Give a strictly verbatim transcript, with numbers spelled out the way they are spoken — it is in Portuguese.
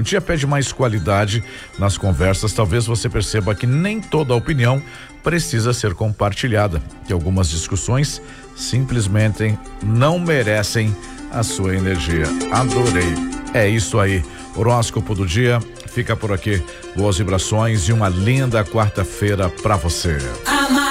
O dia pede mais qualidade nas conversas. Talvez você perceba que nem toda opinião precisa ser compartilhada, que algumas discussões simplesmente não merecem a sua energia. Adorei. É isso aí. Horóscopo do dia fica por aqui. Boas vibrações e uma linda quarta-feira pra você.